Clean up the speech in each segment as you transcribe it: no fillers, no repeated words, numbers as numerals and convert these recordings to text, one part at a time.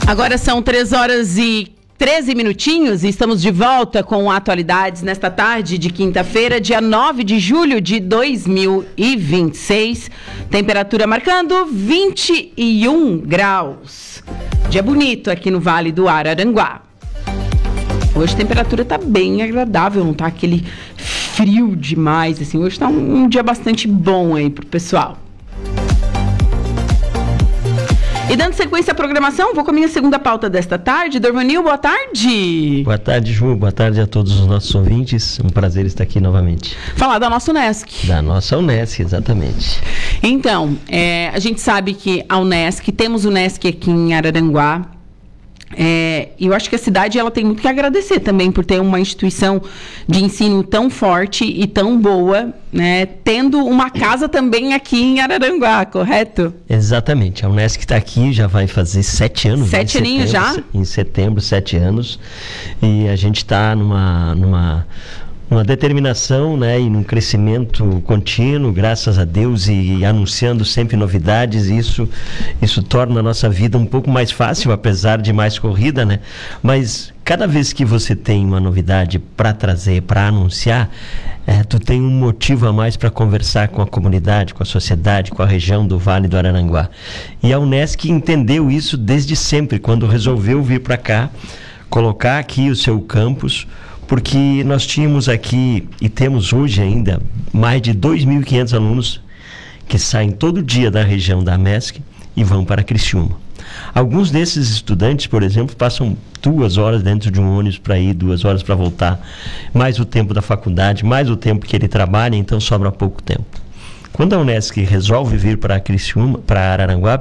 Agora são 3h13 minutinhos e estamos de volta com atualidades nesta tarde de quinta-feira, dia 9 de julho de 2026. Temperatura marcando 21 graus. Dia bonito aqui no Vale do Araranguá. Hoje a temperatura tá bem agradável, não tá aquele frio demais, assim. Hoje tá um dia bastante bom aí pro pessoal. E dando sequência à programação, vou com a minha segunda pauta desta tarde. Dorvanil, boa tarde. Boa tarde, Ju. Boa tarde a todos os nossos ouvintes. Um prazer estar aqui novamente. Falar da nossa Unesc. Da nossa Unesc, exatamente. Então, a gente sabe que a Unesc, temos Unesc aqui em Araranguá. E eu acho que a cidade ela tem muito que agradecer também por ter uma instituição de ensino tão forte e tão boa, né? Tendo uma casa também aqui em Araranguá, correto? Exatamente. A Unesc está aqui, já vai fazer 7 anos. 7 aninhos já? Em setembro, 7 anos. E a gente está numa determinação, né, e num crescimento contínuo, graças a Deus, e anunciando sempre novidades. Isso torna a nossa vida um pouco mais fácil, apesar de mais corrida, né? Mas cada vez que você tem uma novidade para trazer, para anunciar, tu tem um motivo a mais para conversar com a comunidade, com a sociedade, com a região do Vale do Araranguá. E a Unesc entendeu isso desde sempre, quando resolveu vir para cá, colocar aqui o seu campus, porque nós tínhamos aqui, e temos hoje ainda, mais de 2.500 alunos que saem todo dia da região da MESC e vão para Criciúma. Alguns desses estudantes, por exemplo, passam 2 horas dentro de um ônibus para ir, 2 horas para voltar, mais o tempo da faculdade, mais o tempo que ele trabalha, então sobra pouco tempo. Quando a Unesc resolve vir para Criciúma, para Araranguá,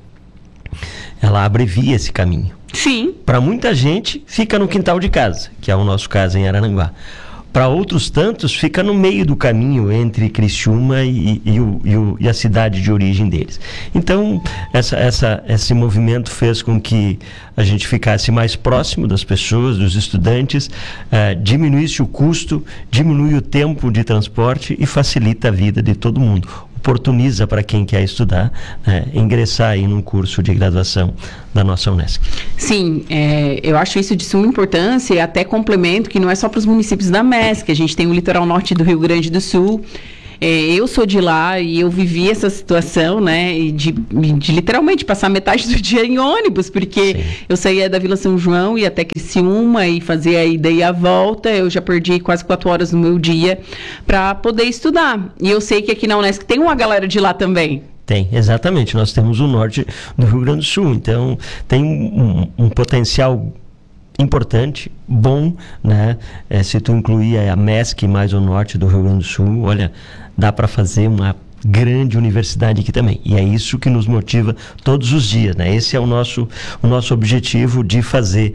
ela abrevia esse caminho. Sim. Para muita gente, fica no quintal de casa, que é o nosso caso em Araranguá. Para outros tantos, fica no meio do caminho entre Criciúma e a cidade de origem deles. Então, esse movimento fez com que a gente ficasse mais próximo das pessoas, dos estudantes, diminuísse o custo, diminui o tempo de transporte e facilita a vida de todo mundo. Oportuniza para quem quer estudar, ingressar aí num curso de graduação da nossa Unesc. Sim, eu acho isso de suma importância e até complemento que não é só para os municípios da MESC, a gente tem o litoral norte do Rio Grande do Sul. Eu sou de lá e eu vivi essa situação, né, de literalmente passar metade do dia em ônibus, porque sim, eu saía da Vila São João e até Criciúma e fazia a ida e a volta. Eu já perdi quase 4 horas do meu dia para poder estudar. E eu sei que aqui na Unesc tem uma galera de lá também. Tem, exatamente. Nós temos o norte do Rio Grande do Sul, então tem um potencial importante, bom, né? Se tu incluir a MESC mais o norte do Rio Grande do Sul, olha, dá para fazer uma grande universidade aqui também. E é isso que nos motiva todos os dias, né? Esse é o nosso objetivo de fazer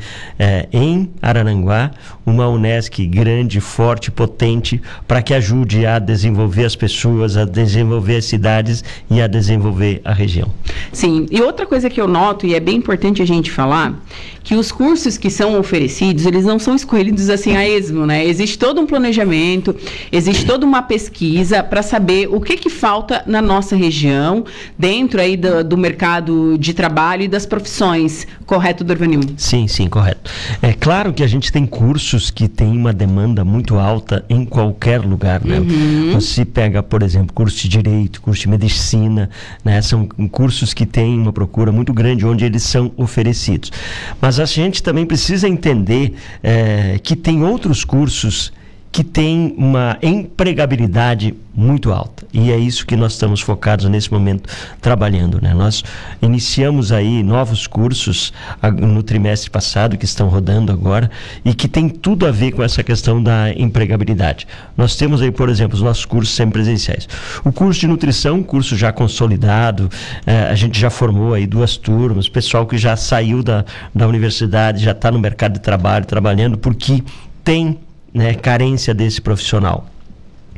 em Araranguá uma Unesc grande, forte, potente, para que ajude a desenvolver as pessoas, a desenvolver as cidades e a desenvolver a região. Sim, e outra coisa que eu noto, e é bem importante a gente falar, que os cursos que são oferecidos, eles não são escolhidos assim a esmo, né? Existe todo um planejamento, existe toda uma pesquisa para saber o que falta na nossa região, dentro aí do mercado de trabalho e das profissões. Correto, Dorvanil? Sim, correto. É claro que a gente tem cursos que têm uma demanda muito alta em qualquer lugar, né? Uhum. Você pega, por exemplo, curso de Direito, curso de Medicina, né? São cursos que têm uma procura muito grande onde eles são oferecidos. Mas a gente também precisa entender que tem outros cursos que têm uma empregabilidade muito alta. E é isso que nós estamos focados nesse momento trabalhando, né? Nós iniciamos aí novos cursos no trimestre passado, que estão rodando agora, e que tem tudo a ver com essa questão da empregabilidade. Nós temos aí, por exemplo, os nossos cursos semipresenciais. O curso de nutrição, curso já consolidado, a gente já formou aí 2 turmas, pessoal que já saiu da universidade, já está no mercado de trabalho, trabalhando, porque tem, né, carência desse profissional.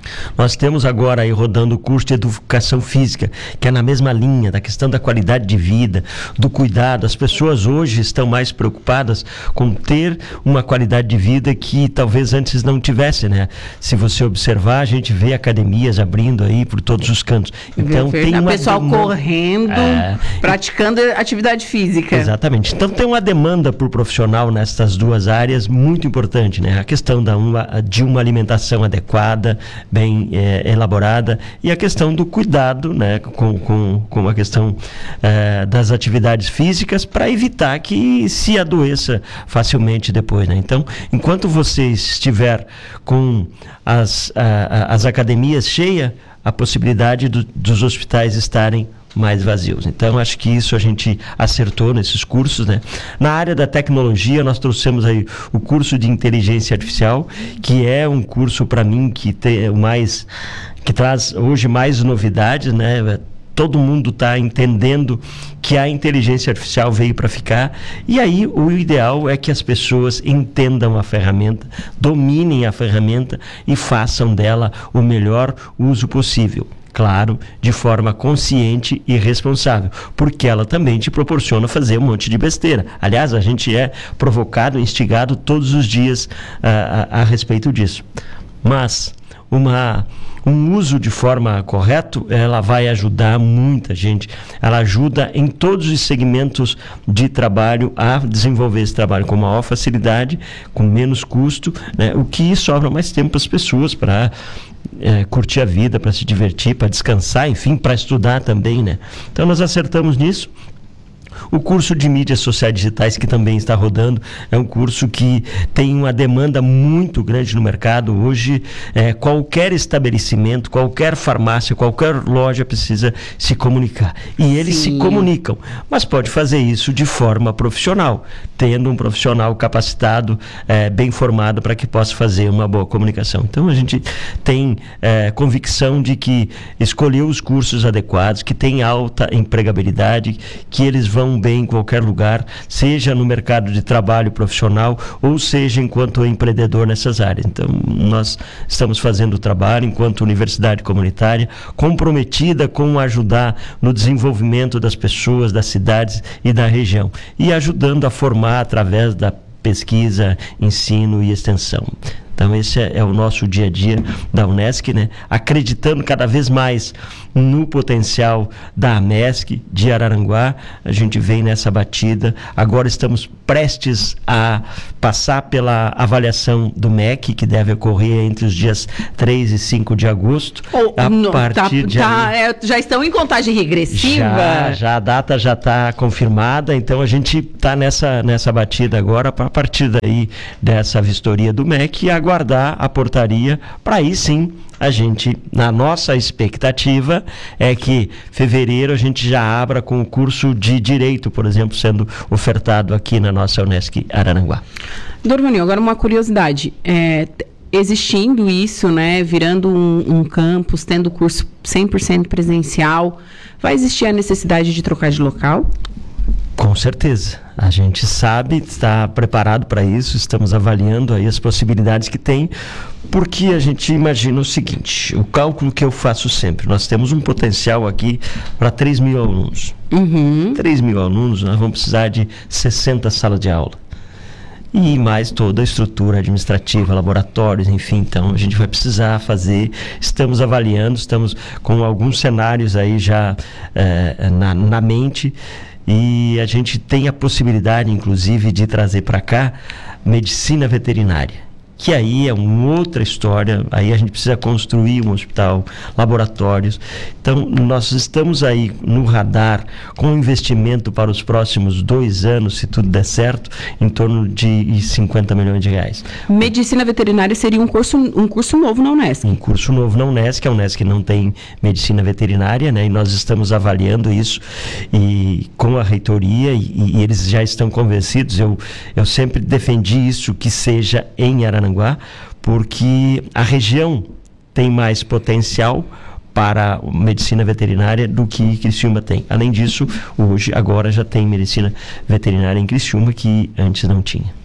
Nós temos agora aí rodando o curso de educação física, que é na mesma linha da questão da qualidade de vida, do cuidado. As pessoas hoje estão mais preocupadas com ter uma qualidade de vida que talvez antes não tivesse, né? Se você observar, a gente vê academias abrindo aí por todos os cantos. Então tem uma pessoal correndo, praticando atividade física. Exatamente. Então tem uma demanda por profissional nestas duas áreas muito importante, né? A questão de uma alimentação adequada, bem elaborada, e a questão do cuidado, né, com a questão das atividades físicas, para evitar que se adoeça facilmente depois, né? Então, enquanto você estiver com as academias cheias, a possibilidade dos hospitais estarem mais vazios. Então, acho que isso a gente acertou nesses cursos, né? Na área da tecnologia, nós trouxemos aí o curso de inteligência artificial, que é um curso, para mim, que traz hoje mais novidades, né? Todo mundo está entendendo que a inteligência artificial veio para ficar, e aí o ideal é que as pessoas entendam a ferramenta, dominem a ferramenta e façam dela o melhor uso possível. Claro, de forma consciente e responsável, porque ela também te proporciona fazer um monte de besteira. Aliás, a gente é provocado, instigado todos os dias a respeito disso. Mas um uso de forma correta, ela vai ajudar muita gente. Ela ajuda em todos os segmentos de trabalho a desenvolver esse trabalho com maior facilidade, com menos custo, né? O que sobra mais tempo para as pessoas, para curtir a vida, para se divertir, para descansar, enfim, para estudar também, né? Então nós acertamos nisso. O curso de mídias sociais digitais, que também está rodando, é um curso que tem uma demanda muito grande no mercado. Hoje, qualquer estabelecimento, qualquer farmácia, qualquer loja precisa se comunicar. E eles se comunicam, mas pode fazer isso de forma profissional, tendo um profissional capacitado, bem formado, para que possa fazer uma boa comunicação. Então, a gente tem convicção de que escolheu os cursos adequados, que tem alta empregabilidade, que eles vão bem em qualquer lugar, seja no mercado de trabalho profissional ou seja enquanto empreendedor nessas áreas. Então, nós estamos fazendo o trabalho enquanto universidade comunitária, comprometida com ajudar no desenvolvimento das pessoas, das cidades e da região, e ajudando a formar através da pesquisa, ensino e extensão. Então, esse é o nosso dia a dia da Unesc, né? Acreditando cada vez mais no potencial da AMESC de Araranguá. A gente vem nessa batida. Agora estamos prestes a passar pela avaliação do MEC, que deve ocorrer entre os dias 3 e 5 de agosto. Já estão em contagem regressiva? Já a data já está confirmada, então a gente está nessa batida agora, a partir daí dessa vistoria do MEC, e aguardar a portaria para aí sim a gente, na nossa expectativa é que fevereiro a gente já abra com o curso de Direito, por exemplo, sendo ofertado aqui na nossa Unesc Araranguá. Dorvanil, agora uma curiosidade, existindo isso, né, virando um campus, tendo curso 100% presencial, vai existir a necessidade de trocar de local? Com certeza, a gente sabe, está preparado para isso, estamos avaliando aí as possibilidades que tem, porque a gente imagina o seguinte, o cálculo que eu faço sempre, nós temos um potencial aqui para 3 mil alunos. 3 mil alunos, nós vamos precisar de 60 salas de aula. E mais toda a estrutura administrativa, laboratórios, enfim, então a gente vai precisar fazer, estamos avaliando, estamos com alguns cenários aí já na mente, e a gente tem a possibilidade, inclusive, de trazer para cá medicina veterinária, que aí é uma outra história, aí a gente precisa construir um hospital, laboratórios. Então, nós estamos aí no radar com um investimento para os próximos 2 anos, se tudo der certo, em torno de 50 milhões de reais. Medicina veterinária seria um curso novo na Unesc? Um curso novo na Unesc, a Unesc não tem medicina veterinária, né? E nós estamos avaliando isso e com a reitoria e eles já estão convencidos. Eu sempre defendi isso, que seja em Araranguá, porque a região tem mais potencial para medicina veterinária do que Criciúma tem. Além disso, agora já tem medicina veterinária em Criciúma, que antes não tinha.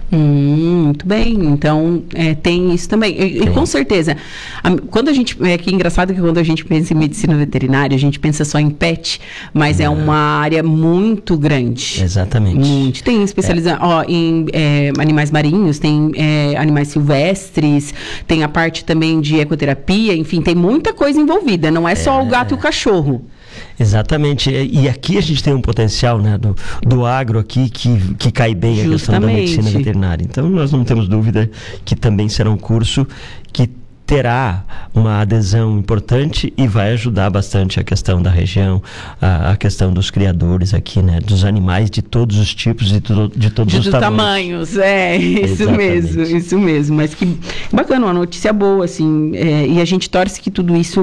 Muito bem, então tem isso também. E com certeza, quando a gente. Que engraçado que quando a gente pensa em medicina veterinária, a gente pensa só em pet, mas é uma área muito grande. Exatamente. Tem especialização em animais marinhos, tem animais silvestres, tem a parte também de ecoterapia, enfim, tem muita coisa envolvida, não é só o gato e o cachorro. Exatamente, e aqui a gente tem um potencial, né, do agro aqui que cai bem a questão da medicina veterinária. Então nós não temos dúvida que também será um curso que terá uma adesão importante e vai ajudar bastante a questão da região, a questão dos criadores aqui, né, dos animais de todos os tipos e de todos os tamanhos. Isso mesmo, mas que bacana, uma notícia boa, assim, e a gente torce que tudo isso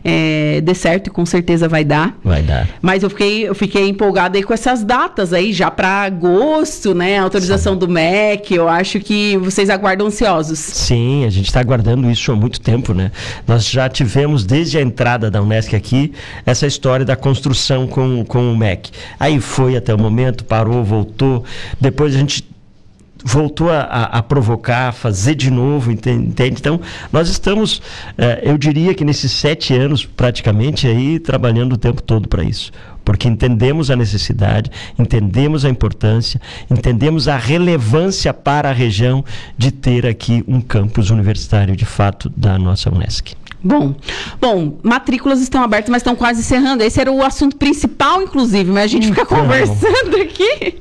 dê certo e com certeza vai dar. Vai dar. Mas eu fiquei empolgada aí com essas datas aí, já para agosto, né, a autorização do MEC, eu acho que vocês aguardam ansiosos. Sim, a gente está aguardando isso há muito tempo, né? Nós já tivemos desde a entrada da Unesc aqui essa história da construção com o MEC. Aí foi até o momento, parou, voltou, depois a gente voltou a provocar, a fazer de novo, entende? Então, nós estamos, eu diria que nesses 7 anos, praticamente, aí, trabalhando o tempo todo para isso. Porque entendemos a necessidade, entendemos a importância, entendemos a relevância para a região de ter aqui um campus universitário, de fato, da nossa Unesc. Bom, matrículas estão abertas, mas estão quase encerrando. Esse era o assunto principal, inclusive, mas a gente fica conversando aqui.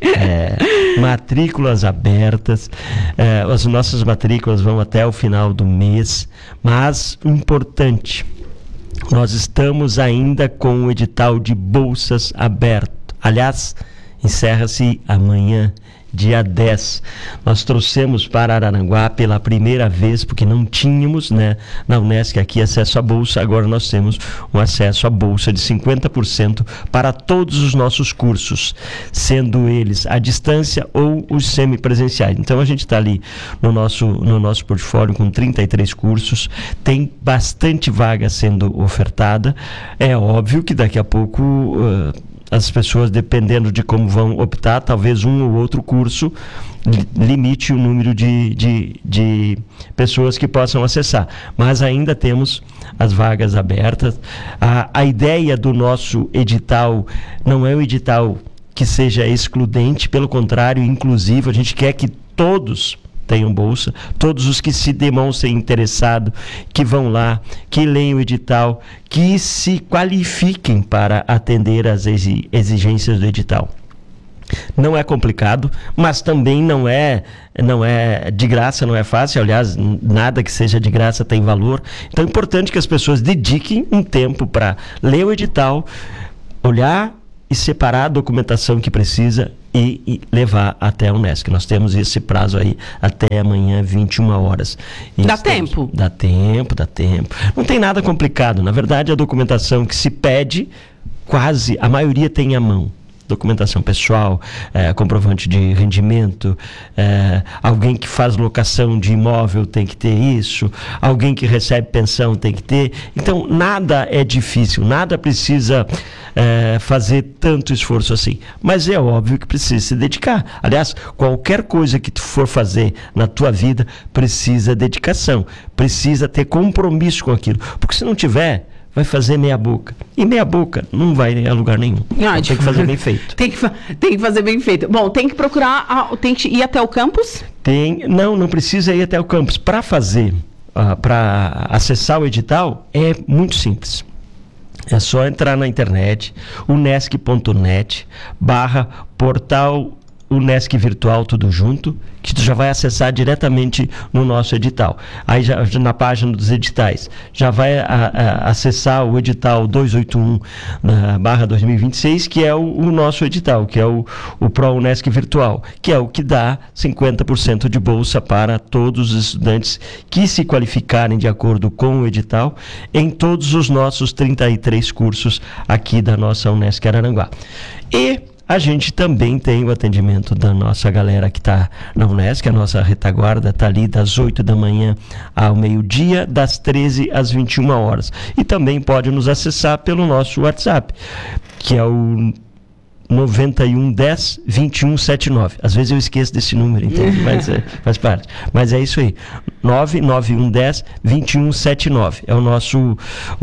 Matrículas abertas, as nossas matrículas vão até o final do mês, mas o importante, nós estamos ainda com o edital de bolsas aberto. Aliás, encerra-se amanhã, dia 10. Nós trouxemos para Araranguá pela primeira vez, porque não tínhamos, né, na Unesc aqui acesso à bolsa. Agora nós temos um acesso à bolsa de 50% para todos os nossos cursos, sendo eles à distância ou os semipresenciais. Então a gente está ali no nosso portfólio com 33 cursos, tem bastante vaga sendo ofertada. É óbvio que daqui a pouco as pessoas, dependendo de como vão optar, talvez um ou outro curso limite o número de pessoas que possam acessar. Mas ainda temos as vagas abertas. A ideia do nosso edital não é um edital que seja excludente, pelo contrário, inclusivo. A gente quer que todos tenham bolsa, todos os que se demonstrem interessados, que vão lá, que leiam o edital, que se qualifiquem para atender às exigências do edital. Não é complicado, mas também não é de graça, não é fácil. Aliás, nada que seja de graça tem valor. Então é importante que as pessoas dediquem um tempo para ler o edital, olhar e separar a documentação que precisa e levar até a Unesc. Nós temos esse prazo aí até amanhã, 21 horas. Dá tempo? Dá tempo. Não tem nada complicado. Na verdade, a documentação que se pede, quase a maioria tem à mão. Documentação pessoal, comprovante de rendimento, alguém que faz locação de imóvel tem que ter isso, alguém que recebe pensão tem que ter. Então, nada é difícil, nada precisa fazer tanto esforço assim. Mas é óbvio que precisa se dedicar. Aliás, qualquer coisa que tu for fazer na tua vida precisa dedicação, precisa ter compromisso com aquilo. Porque se não tiver, vai fazer meia boca. E meia boca não vai a lugar nenhum. Então, tem que fazer bem feito. Tem que fazer bem feito. Bom, tem que procurar, tem que ir até o campus? Não precisa ir até o campus. Para fazer, para acessar o edital, é muito simples. É só entrar na internet, unesc.net/portal Unesc Virtual, tudo junto, que tu já vai acessar diretamente no nosso edital. Aí já na página dos editais, já vai acessar o edital 281/2026, que é o nosso edital, que é o Pro Unesc Virtual, que é o que dá 50% de bolsa para todos os estudantes que se qualificarem de acordo com o edital em todos os nossos 33 cursos aqui da nossa Unesc Araranguá. E a gente também tem o atendimento da nossa galera que está na Unesc, a nossa retaguarda está ali das 8 da manhã ao meio-dia, das 13 às 21 horas. E também pode nos acessar pelo nosso WhatsApp, que é o 9110 2179. Às vezes eu esqueço desse número, entende? Mas faz parte. Mas é isso aí. 99110 2179. É o nosso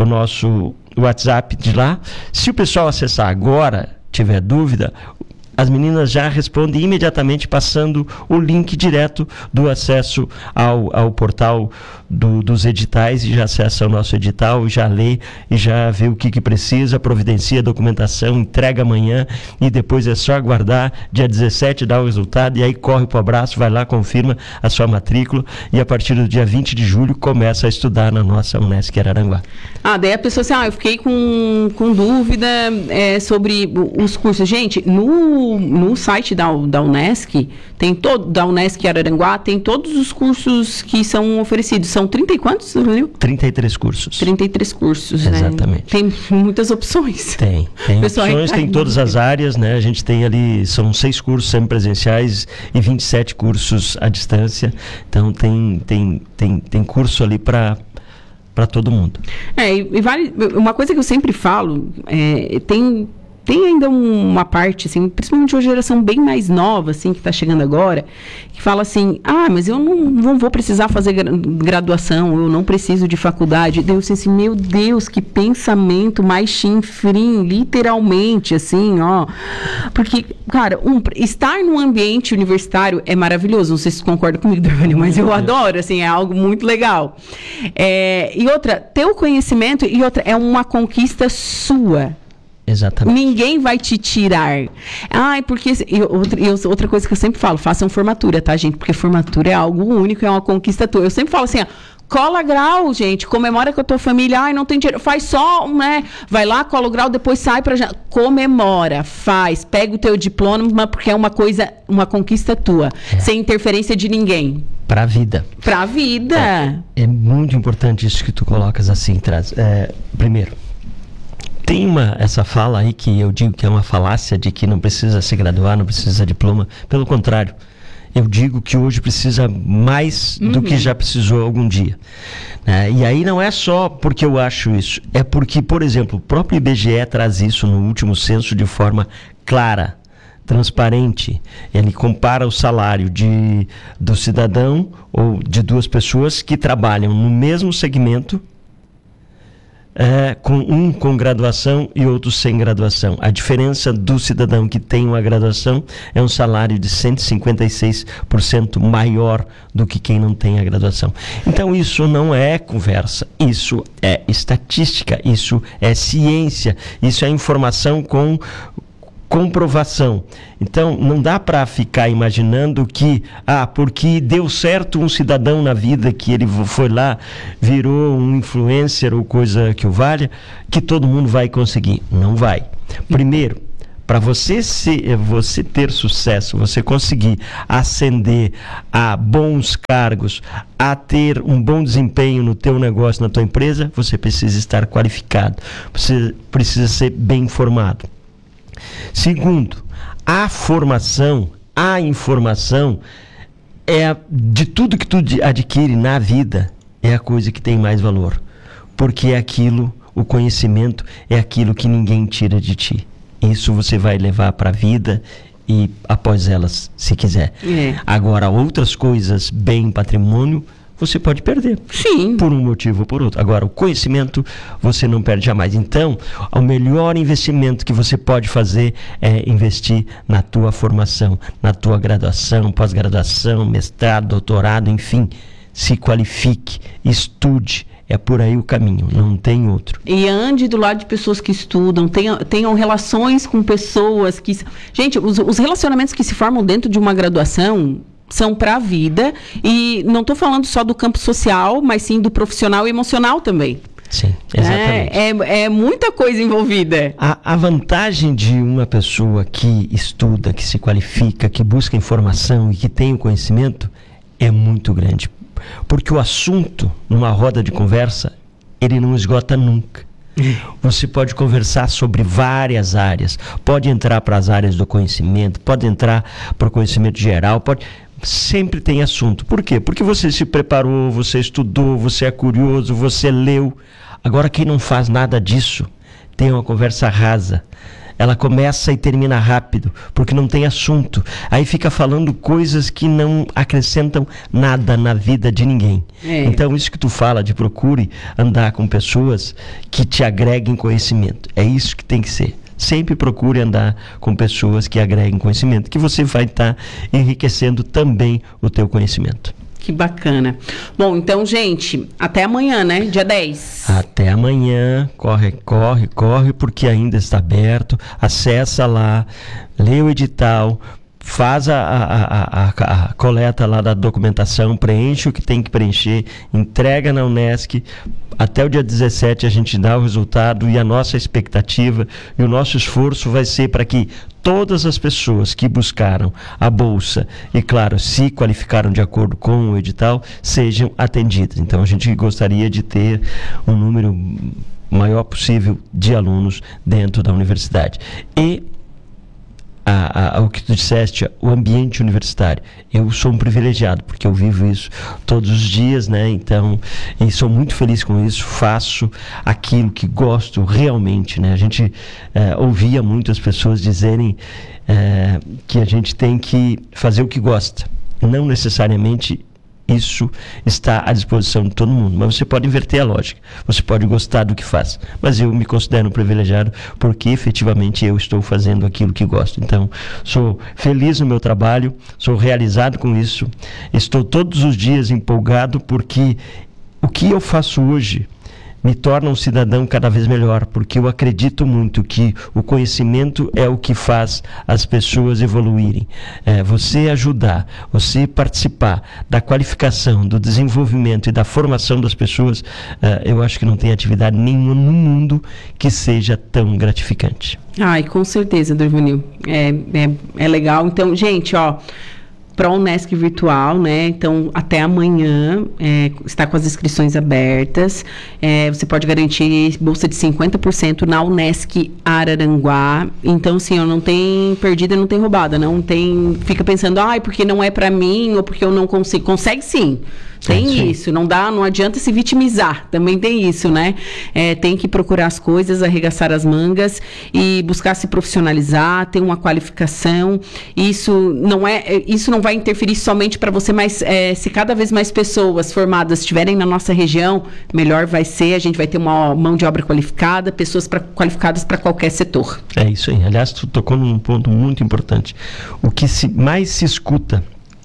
WhatsApp de lá. Se o pessoal acessar agora, tiver dúvida, as meninas já respondem imediatamente passando o link direto do acesso ao portal dos editais, e já acessa o nosso edital, já lê e já vê o que precisa, providencia a documentação, entrega amanhã, e depois é só aguardar, dia 17 dá o resultado, e aí corre pro abraço, vai lá, confirma a sua matrícula, e a partir do dia 20 de julho começa a estudar na nossa Unesc Araranguá. Daí a pessoa assim, eu fiquei com dúvida sobre os cursos. Gente, no site da Unesc, da Unesc Araranguá, tem todos os cursos que são oferecidos. São 30 e quantos, Rodrigo? 33 cursos. 33 cursos, exatamente. Tem muitas opções. Tem opções, tem todas as áreas, né? A gente tem ali, são 6 cursos semipresenciais e 27 cursos à distância. Então tem curso ali para todo mundo. E vale, uma coisa que eu sempre falo, tem ainda uma parte, assim, principalmente uma geração bem mais nova, assim, que está chegando agora, que fala assim, mas eu não vou precisar fazer graduação, eu não preciso de faculdade. Deus, assim, meu Deus, que pensamento mais chinfrim, literalmente, assim, ó. Porque, cara, estar num ambiente universitário é maravilhoso, não sei se você concorda comigo, Dani, mas eu adoro, assim, é algo muito legal. E outra, ter o conhecimento, e outra, é uma conquista sua. Exatamente. Ninguém vai te tirar. Porque... outra coisa que eu sempre falo, façam formatura, tá, gente? Porque formatura é algo único, é uma conquista tua. Eu sempre falo assim, cola grau, gente, comemora com a tua família. Não tem dinheiro, faz só, né? Vai lá, cola o grau, depois sai pra já. Comemora, faz, pega o teu diploma, porque é uma conquista tua, sem interferência de ninguém. Pra vida. Pra vida. É muito importante isso que tu colocas assim, traz. Primeiro, tem essa fala aí que eu digo que é uma falácia de que não precisa se graduar, não precisa de diploma. Pelo contrário, eu digo que hoje precisa mais do que já precisou algum dia. E aí não é só porque eu acho isso, é porque, por exemplo, o próprio IBGE traz isso no último censo de forma clara, transparente. Ele compara o salário do cidadão ou de duas pessoas que trabalham no mesmo segmento, com graduação e outro sem graduação. A diferença do cidadão que tem uma graduação é um salário de 156% maior do que quem não tem a graduação. Então isso não é conversa, isso é estatística, isso é ciência, isso é informação com comprovação. Então, não dá para ficar imaginando que, porque deu certo um cidadão na vida, que ele foi lá, virou um influencer ou coisa que o valha, que todo mundo vai conseguir. Não vai. Primeiro, para você ter sucesso, você conseguir ascender a bons cargos, a ter um bom desempenho no teu negócio, na tua empresa, você precisa estar qualificado, você precisa ser bem informado. Segundo, a formação, a informação, de tudo que tu adquire na vida, é a coisa que tem mais valor. Porque o conhecimento é aquilo que ninguém tira de ti. Isso você vai levar para a vida e após elas, se quiser. Agora, outras coisas, bem, patrimônio, você pode perder. Sim. Por um motivo ou por outro. Agora, o conhecimento você não perde jamais. Então, o melhor investimento que você pode fazer é investir na tua formação, na tua graduação, pós-graduação, mestrado, doutorado, enfim. Se qualifique, estude. É por aí o caminho, não tem outro. E ande do lado de pessoas que estudam, tenham relações com pessoas que... Gente, os relacionamentos que se formam dentro de uma graduação são para a vida, e não estou falando só do campo social, mas sim do profissional e emocional também. Sim, exatamente. É muita coisa envolvida. A vantagem de uma pessoa que estuda, que se qualifica, que busca informação e que tem o conhecimento é muito grande. Porque o assunto, numa roda de conversa, ele não esgota nunca. Você pode conversar sobre várias áreas, pode entrar para as áreas do conhecimento, pode entrar para o conhecimento geral, sempre tem assunto. Por quê? Porque você se preparou, você estudou, você é curioso, você leu. Agora, quem não faz nada disso, tem uma conversa rasa, ela começa e termina rápido, porque não tem assunto. Aí fica falando coisas que não acrescentam nada na vida de ninguém. Então, isso que tu fala de procure andar com pessoas que te agreguem conhecimento. É isso que tem que ser. Sempre procure andar com pessoas que agreguem conhecimento, que você vai estar enriquecendo também o teu conhecimento. Que bacana. Bom, então, gente, até amanhã, né? Dia 10. Até amanhã. Corre, porque ainda está aberto. Acessa lá, lê o edital, faz a coleta lá da documentação, preenche o que tem que preencher, entrega na Unesc. Até o dia 17 a gente dá o resultado, e a nossa expectativa e o nosso esforço vai ser para que todas as pessoas que buscaram a bolsa e, claro, se qualificaram de acordo com o edital, sejam atendidas. Então, a gente gostaria de ter um número maior possível de alunos dentro da universidade. E o que tu disseste, o ambiente universitário. Eu sou um privilegiado, porque eu vivo isso todos os dias, né? Então, e sou muito feliz com isso, faço aquilo que gosto realmente, né? A gente ouvia muitas pessoas dizerem que a gente tem que fazer o que gosta. Não necessariamente isso está à disposição de todo mundo, mas você pode inverter a lógica, você pode gostar do que faz, mas eu me considero um privilegiado porque efetivamente eu estou fazendo aquilo que gosto. Então, sou feliz no meu trabalho, sou realizado com isso, estou todos os dias empolgado, porque o que eu faço hoje me torna um cidadão cada vez melhor, porque eu acredito muito que o conhecimento é o que faz as pessoas evoluírem. Você ajudar, você participar da qualificação, do desenvolvimento e da formação das pessoas, eu acho que não tem atividade nenhuma no mundo que seja tão gratificante. Ai, com certeza, Dorvanil. É legal. Então, gente, para a Unesc Virtual, né? Então, até amanhã está com as inscrições abertas. Você pode garantir bolsa de 50% na Unesc Araranguá. Então, assim, não tem perdida, não tem roubada. Não tem... Fica pensando, porque não é para mim ou porque eu não consigo. Consegue sim. Tem isso, não adianta se vitimizar, também tem isso, né? Tem que procurar as coisas, arregaçar as mangas e buscar se profissionalizar, ter uma qualificação. Isso não vai interferir somente para você, mas se cada vez mais pessoas formadas estiverem na nossa região, melhor vai ser, a gente vai ter uma mão de obra qualificada, pessoas qualificadas para qualquer setor. É isso aí, aliás, tu tocou num ponto muito importante. O que mais se escuta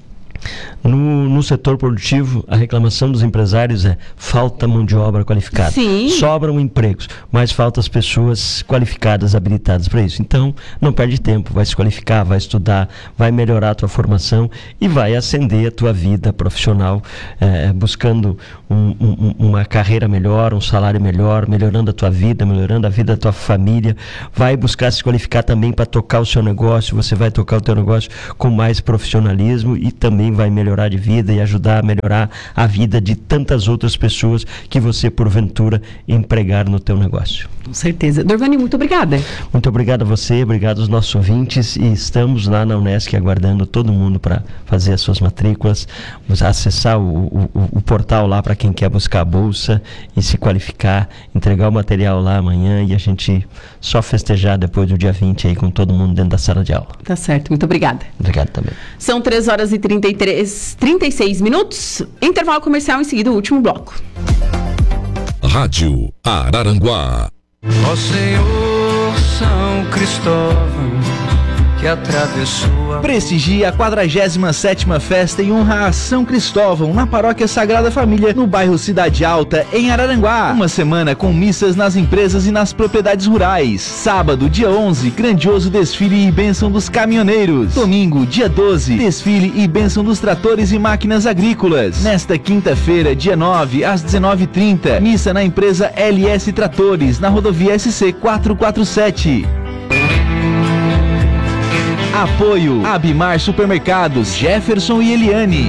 no setor produtivo, a reclamação dos empresários falta mão de obra qualificada. Sim. Sobram empregos, mas faltam as pessoas qualificadas, habilitadas para isso. Então, não perde tempo, vai se qualificar, vai estudar, vai melhorar a tua formação e vai ascender a tua vida profissional, buscando uma carreira melhor, um salário melhor, melhorando a tua vida, melhorando a vida da tua família. Vai buscar se qualificar também para tocar o seu negócio, você vai tocar o teu negócio com mais profissionalismo e também vai melhorar de vida e ajudar a melhorar a vida de tantas outras pessoas que você, porventura, empregar no teu negócio. Com certeza. Dorvani, muito obrigada. Muito obrigado a você, obrigado aos nossos ouvintes, e estamos lá na Unesc aguardando todo mundo para fazer as suas matrículas, acessar o portal lá para quem quer buscar a bolsa e se qualificar, entregar o material lá amanhã e a gente só festejar depois do dia 20 aí com todo mundo dentro da sala de aula. Tá certo, muito obrigada. Obrigado também. São 3h36 minutos, intervalo comercial, em seguida o último bloco. Rádio Araranguá. Ó Senhor São Cristóvão, que atravessou a... Prestigia a 47ª festa em honra a São Cristóvão, na Paróquia Sagrada Família, no bairro Cidade Alta, em Araranguá. Uma semana com missas nas empresas e nas propriedades rurais. Sábado, dia 11, grandioso desfile e bênção dos caminhoneiros. Domingo, dia 12, desfile e bênção dos tratores e máquinas agrícolas. Nesta quinta-feira, dia 9, às 19h30, missa na empresa LS Tratores, na rodovia SC 447. Apoio Abimar Supermercados, Jefferson e Eliane.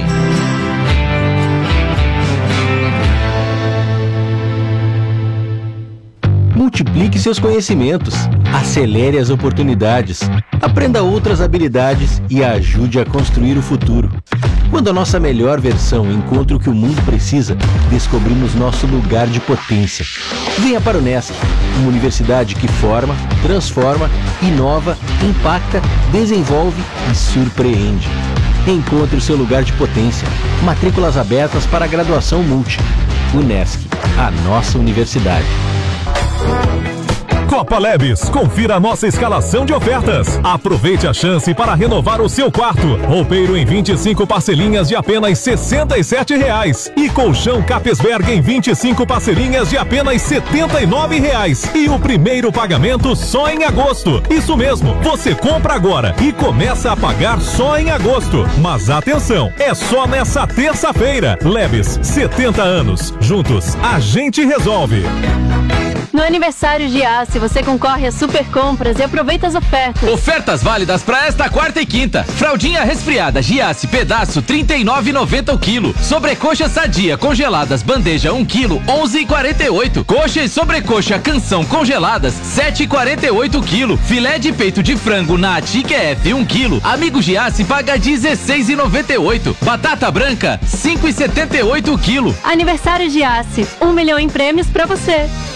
Multiplique seus conhecimentos, acelere as oportunidades, aprenda outras habilidades e ajude a construir o futuro. Quando a nossa melhor versão encontra o que o mundo precisa, descobrimos nosso lugar de potência. Venha para o Unesc, uma universidade que forma, transforma, inova, impacta, desenvolve e surpreende. Encontre o seu lugar de potência. Matrículas abertas para a graduação Multi. Unesc, a nossa universidade. Copa Lebes, confira a nossa escalação de ofertas. Aproveite a chance para renovar o seu quarto. Roupeiro em 25 parcelinhas de apenas R$ 67,00. E colchão Capesberg em 25 parcelinhas de apenas R$ 79,00. E o primeiro pagamento só em agosto. Isso mesmo, você compra agora e começa a pagar só em agosto. Mas atenção, é só nessa terça-feira. Lebes, 70 anos. Juntos, a gente resolve. No aniversário Giasse, você concorre a super compras e aproveita as ofertas. Ofertas válidas para esta quarta e quinta. Fraldinha resfriada Giasse pedaço R$ 39,90 o quilo. Sobrecoxa sadia congeladas bandeja 1 quilo R$ 11,48. Coxa e sobrecoxa canção congeladas R$ 7,48 o quilo. Filé de peito de frango Nat IQF 1 quilo. Amigo Giasse paga R$ 16,98. Batata branca R$ 5,78 o quilo. Aniversário Giasse, 1 milhão em prêmios para você.